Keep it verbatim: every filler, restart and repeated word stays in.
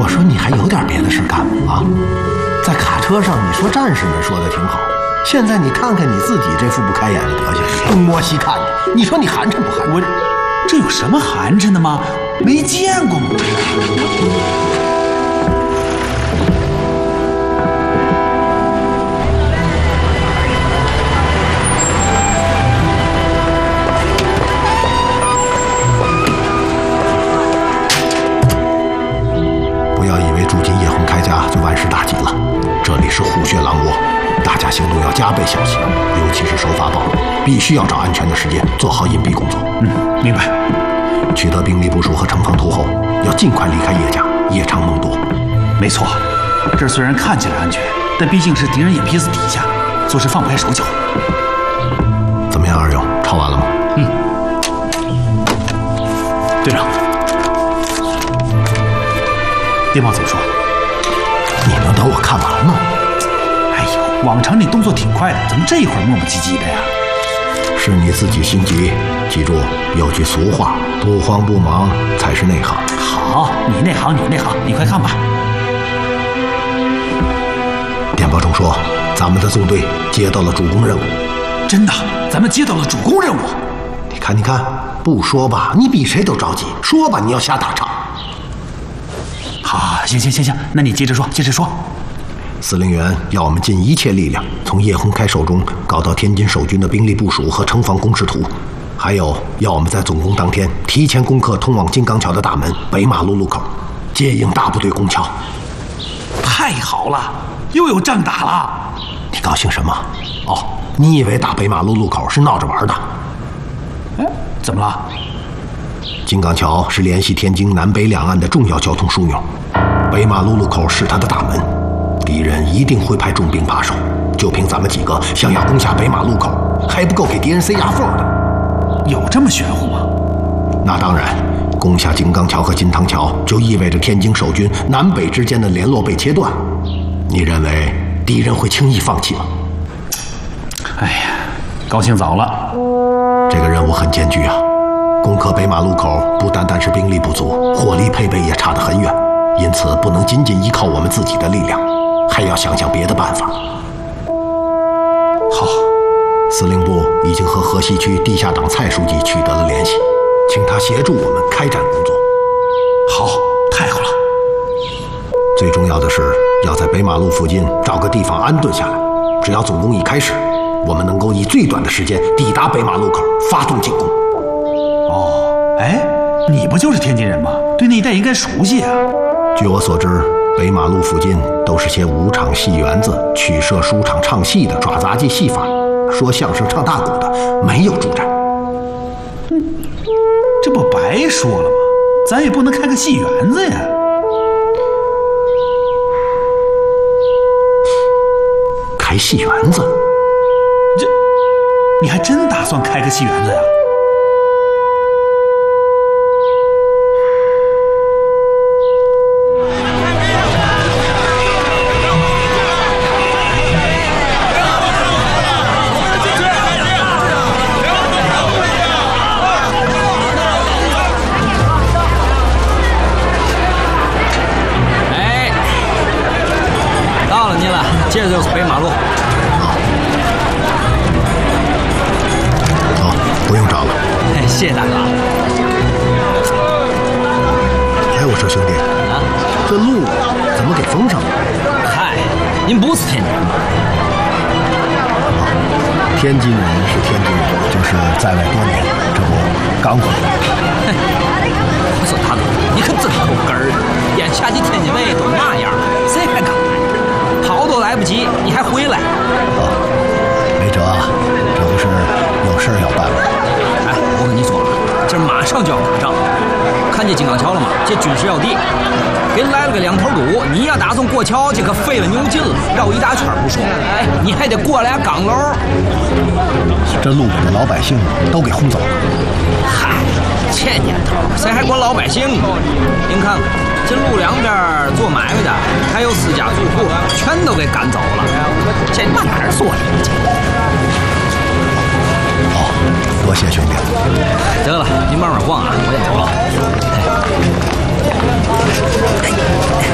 我说你还有点别的事干吗？啊，在卡车上你说战士们说的挺好，现在你看看你自己这副不开眼的德行，东摸西看的，你说你寒碜不寒碜？ 我这有什么寒碜的吗？没见过嘛。 不要以为住进叶红开家就万事大吉了，这里是虎穴狼窝，大家行动要加倍小心，尤其是收发报，必须要找安全的时间做好隐蔽工作。 嗯，明白。 取得兵力部署和城防图后，要尽快离开叶家，夜长梦多。 没错，这虽然看起来安全，但毕竟是敌人眼皮子底下，做事放不开手脚。 怎么样，二勇，抄完了吗？ 嗯。队长，电报怎么说？ 你能等我看完吗？ 哎呦，往常你动作挺快的，怎么这一会儿磨磨唧唧的呀？ 是你自己心急。记住，有句俗话，不慌不忙才是内行。 好，你内行，你内行，你快看吧。 电报中说，咱们的纵队接到了主攻任务。 真的，咱们接到了主攻任务。 你看，你看，不说吧，你比谁都着急；说吧，你要瞎打岔。 好，行行行行，那你接着说，接着说。 司令员要我们尽一切力量，从叶洪开手中搞到天津守军的兵力部署和城防工事图，还有要我们在总攻当天提前攻克通往金刚桥的大门北马路路口，接应大部队攻桥。 太好了，又有仗打了！ 你高兴什么？哦，你以为打北马路路口是闹着玩的？ 哎，怎么了？ 金刚桥是联系天津南北两岸的重要交通枢纽，北马路路口是它的大门。敌人一定会派重兵把守，就凭咱们几个想要攻下北马路口，还不够给敌人塞牙缝的。 有这么玄乎吗？ 那当然，攻下金刚桥和金汤桥，就意味着天津守军南北之间的联络被切断。你认为敌人会轻易放弃吗？ 哎呀，高兴早了。 这个任务很艰巨啊！攻克北马路口不单单是兵力不足，火力配备也差得很远，因此不能仅仅依靠我们自己的力量。还要想想别的办法。 好， 司令部已经和河西区地下党蔡书记取得了联系，请他协助我们开展工作。 好，太好了。 最重要的是要在北马路附近找个地方安顿下来，只要总攻一开始，我们能够以最短的时间抵达北马路口，发动进攻。 哦，哎，你不就是天津人吗？对那一带应该熟悉啊。 据我所知，北马路附近都是些舞场、戏园子、曲社、书场唱戏的抓杂技戏法，说相声、唱大鼓的，没有住宅。 嗯，这不白说了吗？咱也不能开个戏园子呀。 开戏园子？ 这，你还真打算开个戏园子呀？ 接着就是北马路。 好，不用找了。 哎，谢谢大哥。 哎，我说兄弟啊，这路怎么给封上了？ 嗨，您不是天津人吗？ 天津人是天津人，就是在外多年，这不刚回来。 嘿，我说大哥，你可真够根儿的。眼下的天津卫都那样，谁还敢来？逃都来不及，你还回来？ 哦，没辙啊，这不是有事儿要办吗？ 哎，我跟你说啊，这马上就要打仗，看见金刚桥了吗？这军事要地，给来了个两头堵，你要打算过桥，这可费了牛劲了，绕一大圈不说，哎，你还得过俩岗楼。 这路边的老百姓都给轰走了。 嗨，这年头谁还管老百姓呢？您看看。这路两边做买卖的，还有私家住户，全都给赶走了。这往哪儿说的？ 好，多谢兄弟。 得了，您慢慢逛啊，我先走了。